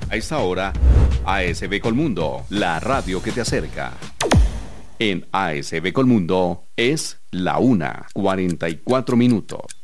A esta hora, ASB Colmundo, la radio que te acerca. En ASB Colmundo es la 1:44.